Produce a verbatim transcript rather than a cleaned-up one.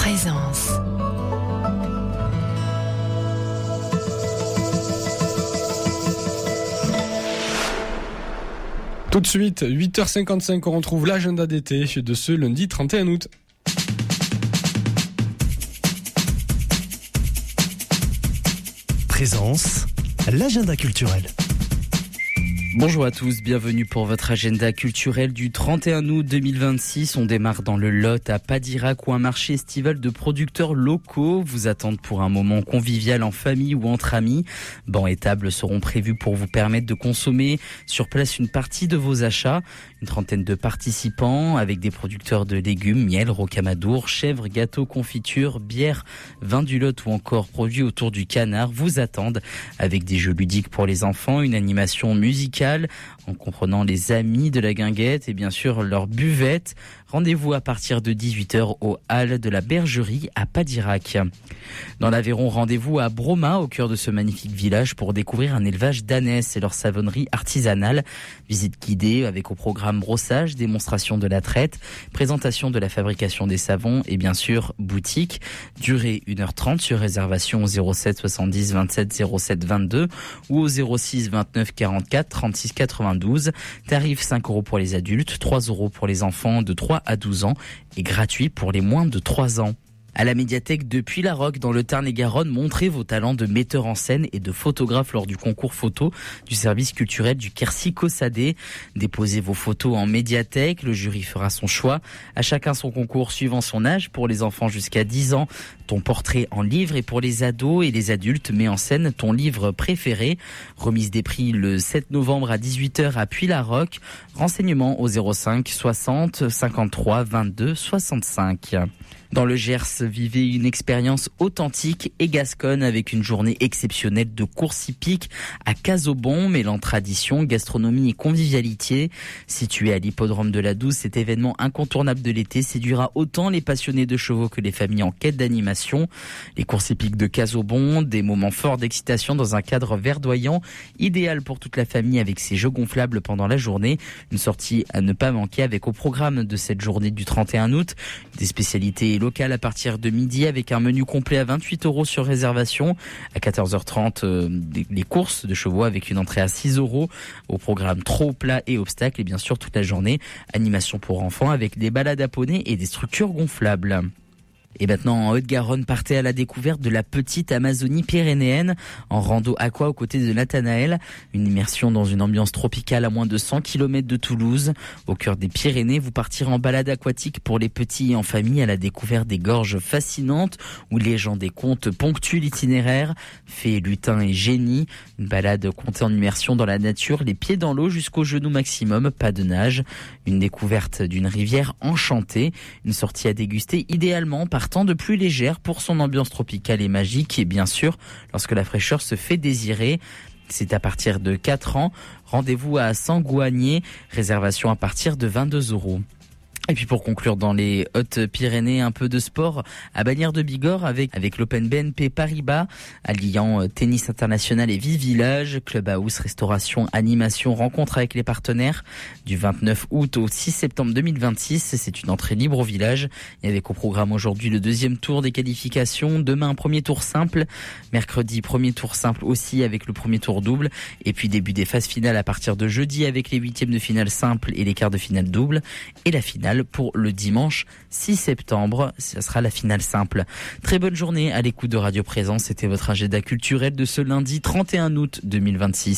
Présence. Tout de suite, huit heures cinquante-cinq, on retrouve l'agenda d'été de ce lundi trente et un août. Présence, l'agenda culturel. Bonjour à tous, bienvenue pour votre agenda culturel du trente et un août deux mille vingt-six. On démarre dans le Lot à Padirac où un marché estival de producteurs locaux vous attendent pour un moment convivial en famille ou entre amis. Bancs et tables seront prévus pour vous permettre de consommer sur place une partie de vos achats. Une trentaine de participants avec des producteurs de légumes, miel, rocamadour, chèvres, gâteaux, confitures, bières, vin du Lot ou encore produits autour du canard vous attendent avec des jeux ludiques pour les enfants, une animation musicale en comprenant les amis de la guinguette et bien sûr leur buvette. Rendez-vous à partir de dix-huit heures au Halles de la Bergerie à Padirac. Dans l'Aveyron, rendez-vous à Broma, au cœur de ce magnifique village, pour découvrir un élevage d'ânesses et leur savonnerie artisanale. Visite guidée avec au programme brossage, démonstration de la traite, présentation de la fabrication des savons et bien sûr boutique. Durée une heure trente sur réservation au zéro sept soixante-dix vingt-sept zéro sept vingt-deux ou au zéro six vingt-neuf quarante-quatre trente-six quatre-vingt-douze. Tarif cinq euros pour les adultes, trois euros pour les enfants de trois à douze ans et gratuit pour les moins de trois ans. À la médiathèque de Puylaroc dans le Tarn-et-Garonne, montrez vos talents de metteur en scène et de photographe lors du concours photo du service culturel du Quercy-Cossadé. Déposez vos photos en médiathèque, le jury fera son choix. À chacun son concours suivant son âge. Pour les enfants jusqu'à dix ans, ton portrait en livre, et pour les ados et les adultes, mets en scène ton livre préféré. Remise des prix le sept novembre à dix-huit heures à Puylaroc. Renseignements au zéro cinq soixante cinquante-trois vingt-deux soixante-cinq. Dans le Gers, vivez une expérience authentique et gasconne avec une journée exceptionnelle de course hippique à Casaubon, mêlant tradition, gastronomie et convivialité. Situé à l'hippodrome de la Douce, cet événement incontournable de l'été séduira autant les passionnés de chevaux que les familles en quête d'animation. Les courses hippiques de Casaubon, des moments forts d'excitation dans un cadre verdoyant, idéal pour toute la famille avec ses jeux gonflables pendant la journée. Une sortie à ne pas manquer avec au programme de cette journée du trente et un août des spécialités local à partir de midi avec un menu complet à vingt-huit euros sur réservation. À quatorze heures trente, euh, les courses de chevaux avec une entrée à six euros. Au programme trot, plat et obstacles. Et bien sûr, toute la journée, animation pour enfants avec des balades à poney et des structures gonflables. Et maintenant, en Haute-Garonne, partez à la découverte de la petite Amazonie pyrénéenne en rando aqua aux côtés de Nathanaël. Une immersion dans une ambiance tropicale à moins de cent kilomètres de Toulouse. Au cœur des Pyrénées, vous partirez en balade aquatique pour les petits et en famille à la découverte des gorges fascinantes où les légendes et contes ponctuent l'itinéraire. Fées, lutins et génies. Une balade comptée en immersion dans la nature, les pieds dans l'eau jusqu'au genou maximum, pas de nage. Une découverte d'une rivière enchantée. Une sortie à déguster idéalement par temps de pluie légère pour son ambiance tropicale et magique et bien sûr lorsque la fraîcheur se fait désirer. C'est à partir de quatre ans. Rendez-vous à Sangouagné, réservation à partir de vingt-deux euros. Et puis pour conclure dans les Hautes-Pyrénées, un peu de sport à Bagnères de Bigorre avec, avec l'Open B N P Paribas, alliant tennis international et vie village, clubhouse, restauration, animation, rencontre avec les partenaires du vingt-neuf août au six septembre deux mille vingt-six. C'est une entrée libre au village. Et avec au programme aujourd'hui le deuxième tour des qualifications, demain un premier tour simple, mercredi premier tour simple aussi avec le premier tour double, et puis début des phases finales à partir de jeudi avec les huitièmes de finale simple et les quarts de finale double, et la finale pour le dimanche six septembre. Ce sera la finale simple. Très bonne journée à l'écoute de Radio Présence. C'était votre agenda culturel de ce lundi trente et un août deux mille vingt-six.